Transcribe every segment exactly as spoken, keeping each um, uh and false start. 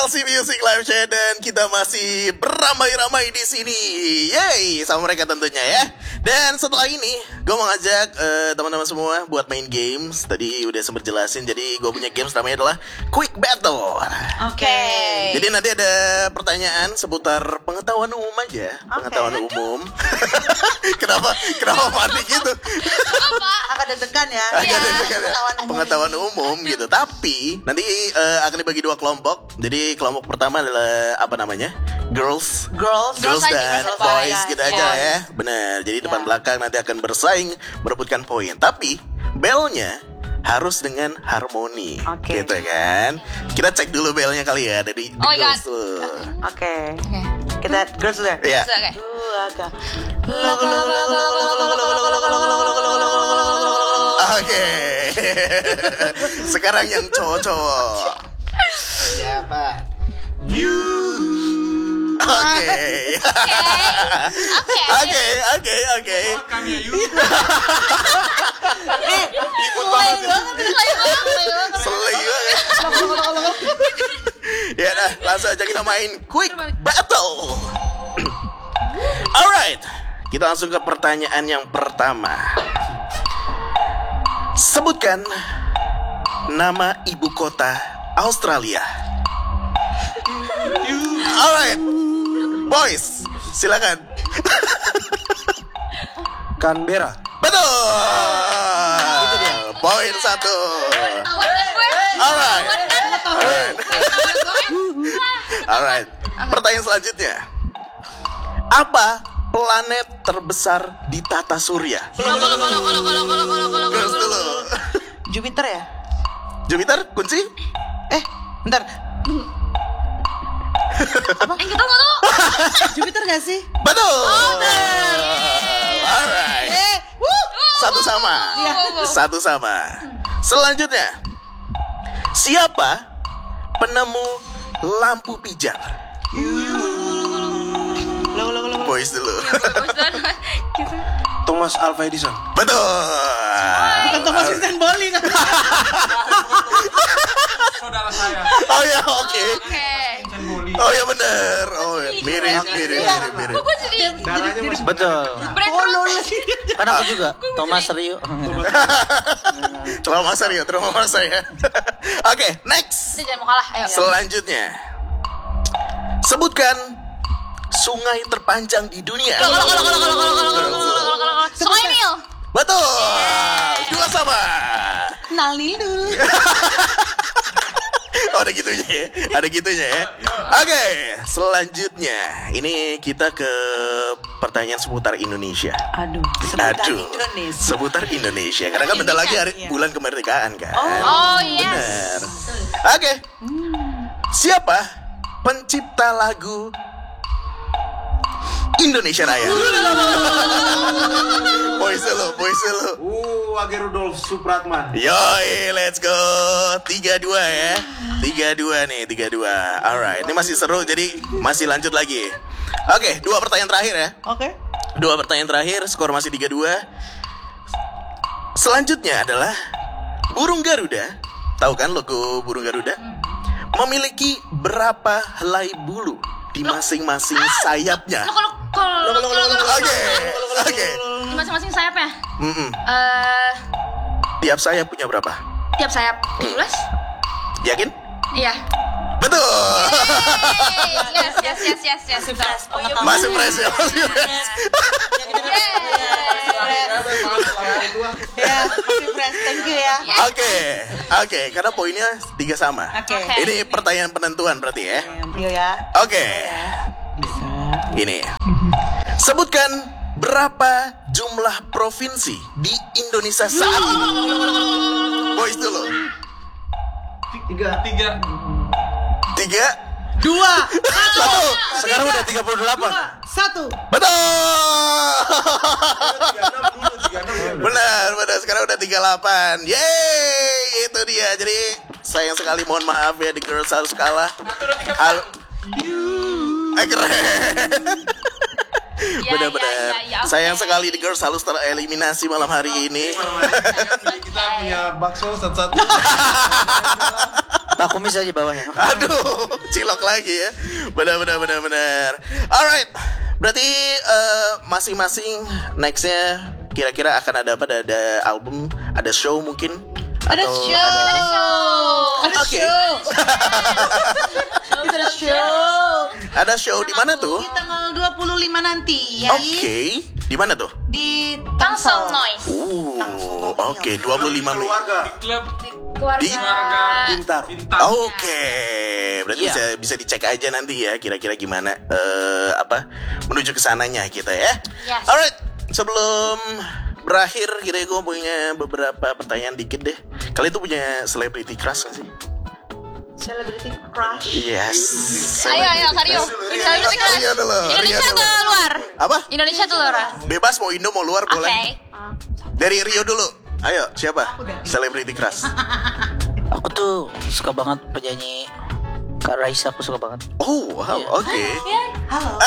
L C Music Live Show dan kita masih beramai-ramai di sini. Yeay, sama mereka tentunya ya. Dan setelah ini, gue mau ngajak uh, teman-teman semua buat main games. Tadi udah sempat jelasin, jadi gue punya games namanya adalah Quick Battle. Oke. Okay. Jadi nanti ada pertanyaan seputar pengetahuan umum aja, okay. Pengetahuan umum. Kenapa? Kenapa mati gitu? Apa? Agak deg-degan ya. Agak ya. deg-degan ya. Pengetahuan, pengetahuan umum gitu. Tapi nanti uh, akan dibagi dua kelompok. Jadi kelompok pertama adalah apa namanya? Girls, girls, girls, girls dan aja, boys ya. gitu aja ya. Benar. Jadi depan yeah. belakang nanti akan bersaing merebutkan poin. Tapi belnya harus dengan harmoni, okay. gitu kan? Kita cek dulu belnya kali ya dari oh girls tuh. Oke. Okay. Okay. Kita girls dulu ya. Iya. Oke. Sekarang yang cowok-cowok. Siapa? You. Oke. Oke. Oke, oke, oke. Kami you. Ikut banget. Selai banget. Ya dah, langsung aja kita main Quick Battle. Alright, kita langsung ke pertanyaan yang pertama. Sebutkan nama ibu kota Australia. Alright, boys, silakan. Canberra. Betul. Itu dia. Poin satu. Alright. Alright. Alright. Pertanyaan selanjutnya. Apa planet terbesar di tata surya? Terus dulu. Jupiter ya? Jupiter kunci? Eh, bentar. Apa? Eh, kita mau tahu. Jupiter gak sih? Betul. Alright. Satu sama. Satu sama. Selanjutnya. Siapa penemu lampu pijar? Boys dulu. Thomas Alva Edison. Betul. Bukan Thomas Edison bowling. Saudara saya. Oh ya, oke. Okay. Oke. Oh ya benar. Oh ya. mirip, mirip, mirip, mirip. Kok gue jadi Darahnya masih betul. Kan aku juga Thomas Rio. Trauma saya, trauma saya. Oke, next. Jangan mau kalah. Ayo. Selanjutnya. Sebutkan sungai terpanjang di dunia. Sungai Nil. Betul. Dua sama. Nal Nil dulu. Oh, ada gitunya ya. Ada gitunya ya. Oke, selanjutnya ini kita ke pertanyaan seputar Indonesia. Aduh, seputar Aduh, Indonesia. Seputar Indonesia. Karena kan bentar lagi hari iya. bulan kemerdekaan kan. Oh, yes. Benar. Oke. Siapa pencipta lagu Indonesia Raya? Boys dulu, boys dulu. Uh, Age Rudolf Supratman. Yoi, let's go. tiga dua ya. tiga dua nih, tiga dua. Alright, ini masih seru jadi masih lanjut lagi. Oke, dua pertanyaan terakhir ya. Oke. Dua pertanyaan terakhir, skor masih tiga dua. Selanjutnya adalah burung Garuda. Tahu kan logo burung Garuda? Memiliki berapa helai bulu di masing-masing sayapnya? Kalau kalau kalau Oke, oke. di masing-masing sayapnya. Mm-mm. Eh, Tiap sayap punya berapa? tiap sayap tujuh belas. Yakin? Iya. Betul. Yes, yes, yes, yes, yes. Masih fresh ya, masih fresh. Ya, masih fresh. Thank you ya. Oke, oke, karena poinnya tiga sama. Oke. Ini pertanyaan penentuan berarti ya. Iya ya. Oke. Ini. Sebutkan berapa jumlah provinsi di Indonesia saat ini? Boys dulu. Tiga. Tiga. Tiga. Dua. Satu. Sekarang udah tiga puluh delapan. Satu. Betul. Benar, benar. Sekarang udah tiga puluh delapan. Yeay, itu dia. Jadi sayang sekali, mohon maaf ya, The Girls harus kalah. Hal Eh, keren. Ya, Benar-benar. ya, ya, ya, okay. Sayang sekali The Girls harus tereliminasi malam hari ini. Kita punya bakso satu-satu. Pak kumis aja bawahnya. Aduh, cilok lagi ya. Benar benar benar benar. Alright. Berarti eh, masing-masing nextnya kira-kira akan ada apa? Ada, ada album, ada show mungkin? Ada Atau show. Ada show. Ada Oke. show. Kita ada show Ada show di mana tuh? di tanggal dua puluh lima nanti ya. Oke. Di mana tuh? Di Tangsel Tangsel. Noise. Uh, oke, dua puluh lima Mei. Keluarga. Klub Keluarga. Di- Pintar. Pintar. Oke, berarti Iya. bisa bisa dicek aja nanti ya kira-kira gimana eh apa menuju ke sananya kita ya. Yes. Alright, sebelum berakhir kira gue punya beberapa pertanyaan dikit deh. Kalian tuh punya celebrity crush gak sih? Celebrity crush. Yes. Ayo ayo Karyo. Celebrity crush. Rio dulu, Rio Indonesia dulu. atau luar? Apa? Indonesia atau luar? Bebas mau Indo mau luar Oke. boleh. Dari Rio dulu. Ayo, siapa? Celebrity crush. Aku tuh suka banget penyanyi Kak Raisa, aku suka banget. Oh, wow, oke. Halo.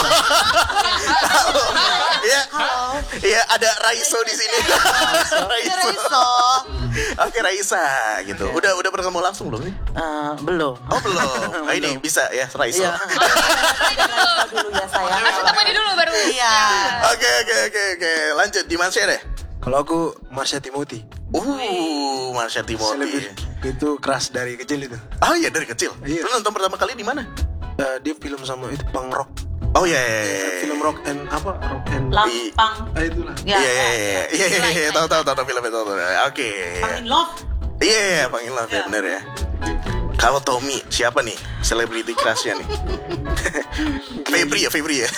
Iya. Iya, ada Raiso di sini. Raiso. Raiso. Oke, Raisa gitu. Udah udah bertemu langsung belum nih? Eh, belum. Oh, belum. Nah, ini bisa ya, Raiso. Iya. Raiso dulu ya sayang. Harus ketemu ini dulu baru. Iya. Oke, oke, oke, oke. Lanjut di Marsha deh. Kalau aku Marsha Timothy, Uh, Marsha Timothy. selebriti itu keras dari kecil itu. Oh iya, dari kecil. Iya. Lu nonton pertama kali di mana? Eh, dia film sama itu punk rock, Oh iya, iya, iya. film rock and apa rock and Lampang. ah, itulah. Iya, Ya. iya, iya, iya, iya, iya, tahu, tahu, tahu filmnya, tahu, tahu. Oke. In love. Iya, iya, panggil love ya, bener ya. Kalau Tommy, siapa nih celebrity crush-nya nih? Febri ya, Febri ya.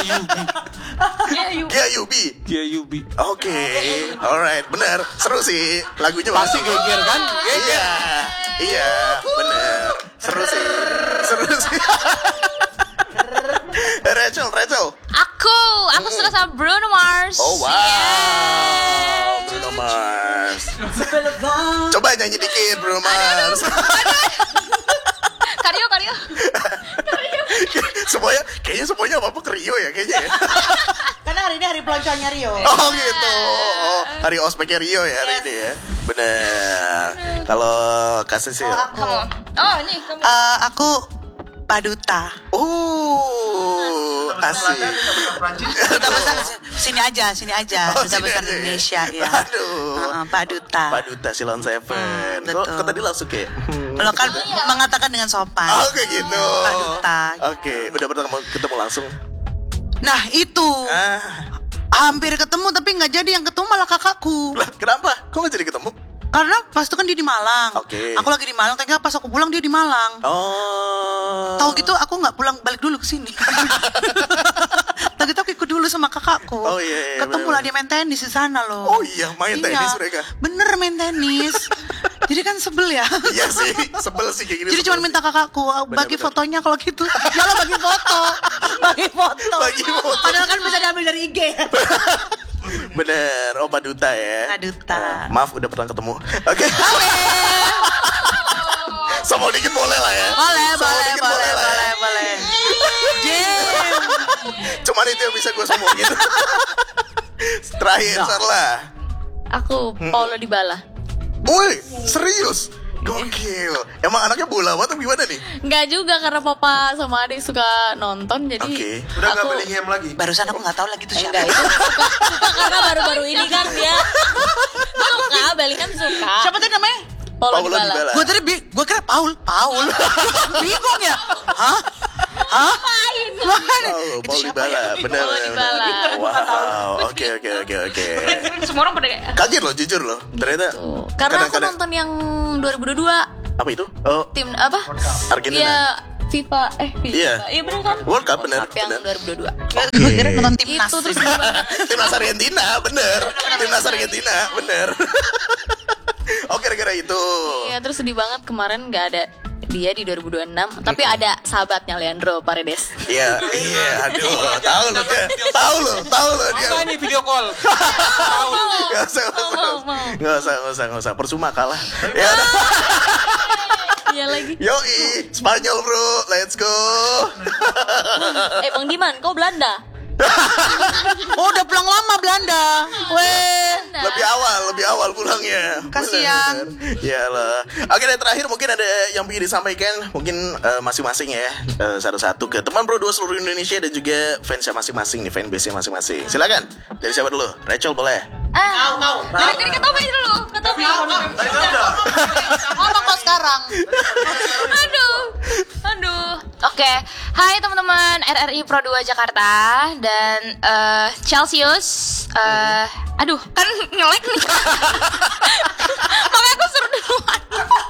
Gia Yubi. Dia Yubi. Oke, alright, bener. Seru sih, lagunya pasti geger kan? Iya, iya, bener. Seru sih, seru sih. Rachel, Rachel. Aku, aku suka sama Bruno Mars. Oh wow, Bruno Mars. Coba nyanyi dikit Bruno Mars. Karyo, Karyo. Semuanya, kayaknya semuanya apa apa ke Rio ya kayaknya ya. Karena hari ini hari pelonconya Rio. Oh gitu. Oh, hari ospeknya Rio ya hari ini ya. Bener. Kalau kasih sih. Kamu. Oh, ini kamu. Eh, aku Paduta. Oh, asik. Duta besar sini aja, sini aja. Oh, Duta sini besar aja ya? Indonesia ya. Aduh. Heeh, Paduta. Paduta Silon Seven. Hmm, Kok, betul. kok tadi langsung kayak. hmm. Lo kan mengatakan dengan sopan. Oh kayak gitu. Paduta. Oke, udah pernah ketemu langsung. Nah itu Ah, hampir ketemu tapi nggak jadi, yang ketemu malah kakakku. lah kenapa? Kok nggak jadi ketemu? Karena pas itu kan dia di Malang. Oke. Aku lagi di Malang, ternyata pas aku pulang dia di Malang. Oh. Tahu gitu aku nggak pulang balik dulu ke sini. Tahu gitu aku ikut dulu sama kakakku. Oh, iya, iya, Ketemu bener, lah dia main tenis di sana loh. Oh iya, main tenis mereka. Bener main tenis. Jadi kan sebel ya. Iya sih, sebel sih kayak gini. Jadi sebel cuma sih. minta kakakku bagi bener. fotonya kalau gitu. Ya lo bagi foto. Bagi foto. Bagi foto. Padahal kan bisa diambil dari I G. Bener, oh Paduta ya. Paduta. Oh, maaf udah pernah ketemu. Oke. Sama dikit boleh lah ya. Boleh, Sama boleh, dikit boleh, lah ya. boleh, boleh. Jam. Cuman itu yang bisa gue ngomongin. Terakhir, Sarla. Aku Paulo Dybala. Woi, serius? Gokil. Emang anaknya bola atau gimana nih? Enggak juga karena papa sama adik suka nonton jadi Oke. Udah nggak aku Bellingham lagi. Barusan aku nggak tahu lagi tuh siapa. enggak itu suka, suka karena baru-baru ini kan dia suka Bellingham suka. Siapa tadi namanya? Paulo, Paulo Dybala. Dybala. Gue tadi bi- gue kira Paul, Paul. Bingung ya? Hah? Hah? Mana? Oh, Itu Paul siapa Dybala, ya? bener, Paulo bener, Dybala. bener. Wow, oke, oke, oke, oke. Semua orang pada kayak Kaget loh, jujur loh. Ternyata. Tuh. Karena aku kadang-kadang- nonton yang dua ribu dua puluh dua Apa itu? Oh, tim apa? Argentina. Iya, FIFA eh FIFA. Iya. Iya benar kan? World Cup, bener, Cup yang bener. dua ribu dua puluh dua. Gue kira nonton timnas. Itu terus gimana? Timnas Argentina, bener. Timnas Argentina, bener. Oh, kira-kira itu. Iya, terus sedih banget kemarin nggak ada dia di dua ribu dua puluh enam, tapi ada sahabatnya Leandro Paredes. Iya, iya, aduh, tahu lo dia, tahu lo, tahu lo dia. Apa nih video call? Gak usah, gak usah, Mau, mau. gak usah, gak usah, gak usah, percuma kalah. Ya udah, Iya lagi. yoi, Spanyol bro, let's go. Eh Bang Diman, kau Belanda? Oh, udah pulang lama Belanda. Weh. Lebih awal, lebih awal pulangnya. Kasian. Iyalah. Oke, dan terakhir mungkin ada yang ingin disampaikan, mungkin eh, masing-masing ya, eh, satu-satu ke teman Pro dua seluruh Indonesia dan juga fansnya masing-masing nih, fanbase-nya masing-masing. Silakan. Dari siapa dulu? Rachel boleh. Ah, dari dari Ketobi dulu. Ketobi. Ngomong kok sekarang. Aduh, aduh. Oke, hai teman-teman R R I Pro dua Jakarta dan eh, Celsius. eh, aduh, kan nge-lag nih. Makanya aku suruh duluan.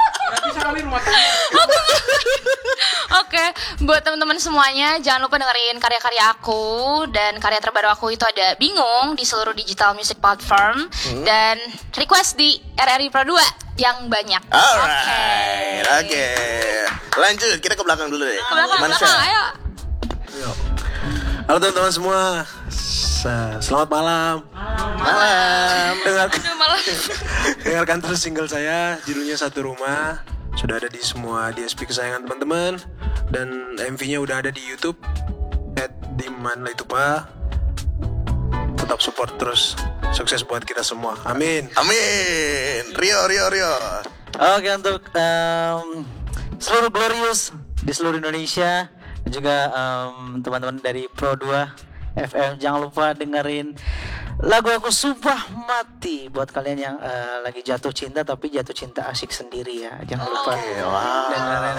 Oke, buat teman-teman semuanya, jangan lupa dengerin karya-karya aku dan karya terbaru aku itu ada Bingung di seluruh digital music platform dan request di R R I Pro dua yang banyak. Alright, oke. Lanjut, kita ke belakang dulu deh. Ke belakang, Gimana, belakang, Syah? ayo. Halo teman-teman semua. S- Selamat malam. Malam. Dengarkan, Aduh, malah. dengarkan terus single saya, judulnya Satu Rumah. Sudah ada di semua D S P kesayangan teman-teman. Dan M V-nya udah ada di YouTube at Dimanlaitupa. Tetap support terus. Sukses buat kita semua. Amin. Amin. Rio, Rio, Rio. Oke, untuk em, seluruh Glorious di seluruh Indonesia dan juga em, teman-teman dari Pro dua F M, jangan lupa dengerin lagu aku Sumpah Mati buat kalian yang eh, lagi jatuh cinta tapi jatuh cinta asik sendiri ya. Jangan lupa dengerin.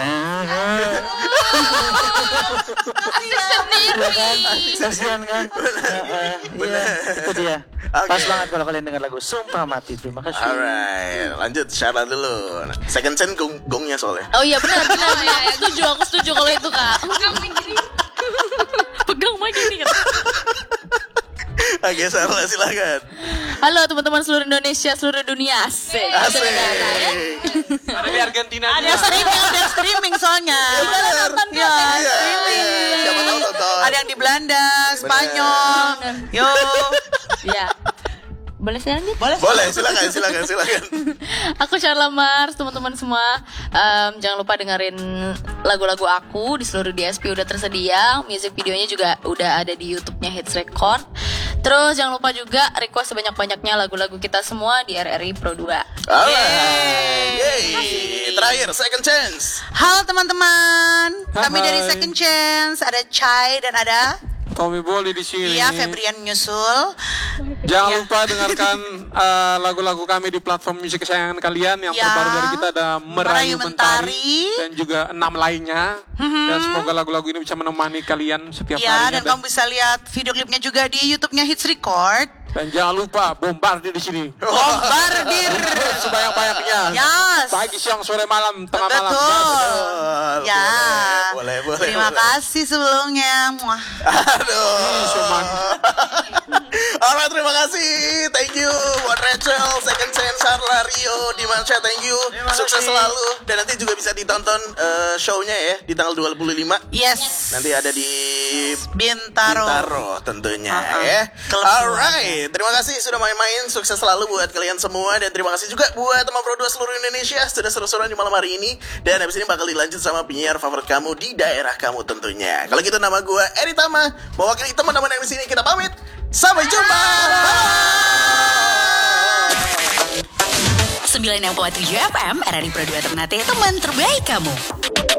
Asik sendiri. Kasihan kan? Eh, eh, Iya, itu dia. Oke. Pas banget kalau kalian dengar lagu Sumpah Mati. Terima kasih. Alright, lanjut Syara dulu. Second chance gong gongnya soalnya. Oh iya benar benar benar. Setuju, aku setuju kalau itu kak. Pegang mic ini. Oke, Syara silakan. Halo teman-teman seluruh Indonesia, seluruh dunia. Asik. Asik. Ada di Argentina. Ada streaming, ada streaming soalnya. Nonton Ya, Iya. streaming. Siapa tahu nonton. Ada yang di Belanda, Spanyol. Yo. Iya. Boleh saya lanjut? Boleh. Boleh, silakan, silakan, silakan. Aku Charla Mars, teman-teman semua. Em, jangan lupa dengerin lagu-lagu aku di seluruh D S P udah tersedia. Music videonya juga udah ada di YouTube-nya Hits Record. Terus jangan lupa juga request sebanyak-banyaknya lagu-lagu kita semua di R R I Pro dua. Alright. Yeay. Terakhir, second chance. Halo teman-teman. Kami Hai. dari Second Chance, ada Chai dan ada Tommy Bolly di sini. Iya, Febrian nyusul. Jangan Iya. lupa dengarkan uh, lagu-lagu kami di platform musik kesayangan kalian. Yang Ya. terbaru dari kita ada Merayu Merayu Mentari. Mentari dan juga enam lainnya. Dan semoga lagu-lagu ini bisa menemani kalian setiap Ya, harinya. dan kamu bisa lihat video klipnya juga di YouTube-nya Hits Record. Dan jangan lupa bombardir di sini. Bombardir. Sebanyak-banyaknya. Yes. Pagi, siang, sore, malam, tengah malam. Betul. Ya. Boleh, boleh, Terima boleh. kasih sebelumnya. Muah. Aduh. Cuman. Alright, terima kasih. Thank you buat Rachel, Second Chance, Charla, Rio, Dimansha, thank you. Sukses selalu. Dan nanti juga bisa ditonton eh, show-nya ya di tanggal dua puluh lima. Yes. Nanti ada di Bintaro. Bintaro tentunya Uh-uh. ya. Klub Alright, terima kasih sudah main-main. Sukses selalu buat kalian semua dan terima kasih juga buat teman Pro dua seluruh Indonesia sudah seru-seruan di malam hari ini. Dan habis ini bakal dilanjut sama penyiar favorit kamu di daerah kamu tentunya. Kalau gitu nama gue Eri Tama, mewakili teman-teman yang di sini kita pamit. Sampai jumpa. sembilan enam koma tujuh F M R R I Pro dua Ternate, teman terbaik kamu.